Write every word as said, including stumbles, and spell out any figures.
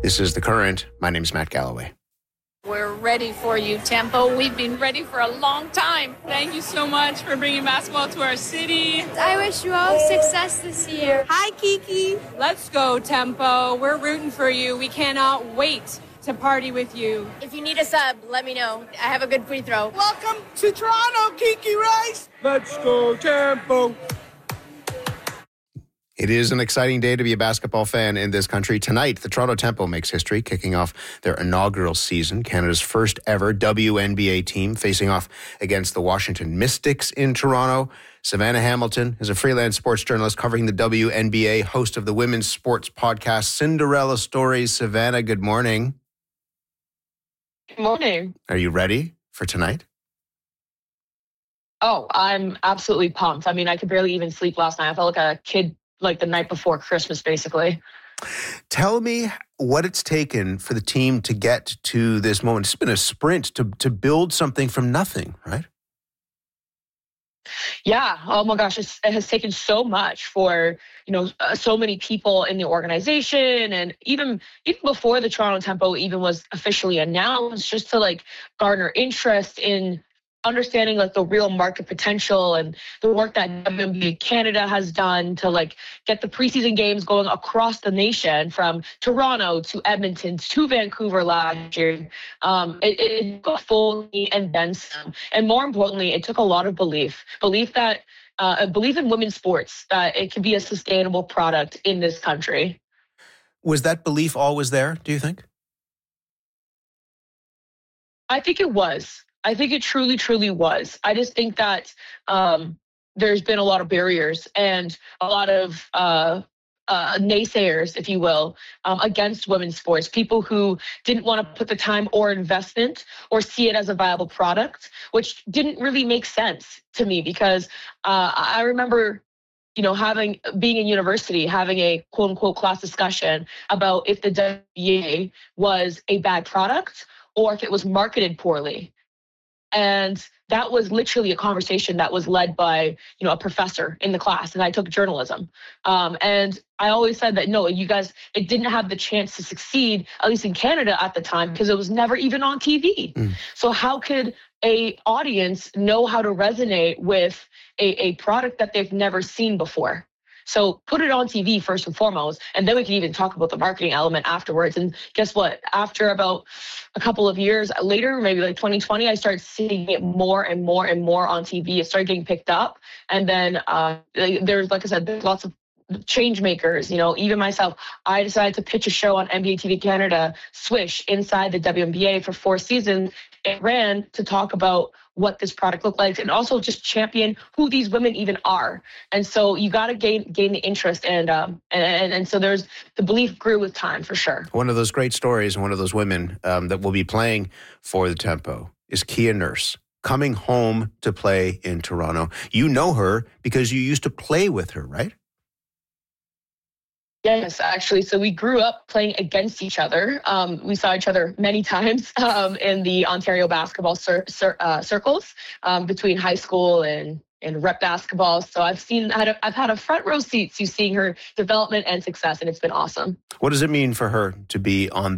This is The Current. My name's Matt Galloway. We're ready for you, Tempo. We've been ready for a long time. Thank you so much for bringing basketball to our city. I wish you all success this year. Hi, Kiki. Let's go, Tempo. We're rooting for you. We cannot wait to party with you. If you need a sub, let me know. I have a good free throw. Welcome to Toronto, Kiki Rice. Let's go, Tempo. It is an exciting day to be a basketball fan in this country. Tonight, the Toronto Tempo makes history, kicking off their inaugural season. Canada's first ever W N B A team facing off against the Washington Mystics in Toronto. Savannah Hamilton is a freelance sports journalist covering the W N B A, host of the women's sports podcast Cinderella Stories. Savannah, good morning. Good morning. Are you ready for tonight? Oh, I'm absolutely pumped. I mean, I could barely even sleep last night. I felt like a kid like the night before Christmas, basically. Tell me what it's taken for the team to get to this moment. It's been a sprint to to build something from nothing, right? Yeah. Oh my gosh, it's, it has taken so much for, you know, uh, so many people in the organization, and even even before the Toronto Tempo even was officially announced, just to like garner interest in understanding like the real market potential and the work that W N B A Canada has done to like get the preseason games going across the nation, from Toronto to Edmonton to Vancouver last year. Um, it, it took a full and then some. And more importantly, it took a lot of belief, belief that uh, belief in women's sports, that it can be a sustainable product in this country. Was that belief always there, do you think? I think it was. I think it truly, truly was. I just think that um, there's been a lot of barriers and a lot of uh, uh, naysayers, if you will, um, against women's sports. People who didn't want to put the time or investment or see it as a viable product, which didn't really make sense to me, because uh, I remember, you know, having being in university, having a quote unquote class discussion about if the W N B A was a bad product or if it was marketed poorly. And that was literally a conversation that was led by, you know, a professor in the class, and I took journalism. Um, and I always said that, no, you guys, it didn't have the chance to succeed, at least in Canada at the time, because it was never even on T V. Mm. So how could a audience know how to resonate with a, a product that they've never seen before? So put it on T V first and foremost, and then we can even talk about the marketing element afterwards. And guess what? After about a couple of years later, maybe like twenty twenty, I started seeing it more and more and more on T V. It started getting picked up. And then uh, there's, like I said, there's lots of change makers. You know, even myself, I decided to pitch a show on N B A T V Canada, Swish, inside the W N B A for four seasons. It ran to talk about what this product looked like, and also just champion who these women even are. And so you got to gain gain the interest, and um and and so there's the belief grew with time, for sure. One of those great stories, one of those women um, that will be playing for the Tempo is Kia Nurse, coming home to play in Toronto. You know her because you used to play with her, right? Yes, actually. So we grew up playing against each other. Um, we saw each other many times um, in the Ontario basketball cir- cir- uh, circles um, between high school and, and rep basketball. So I've seen, had a, I've had a front row seat to seeing her development and success, and it's been awesome. What does it mean for her to be on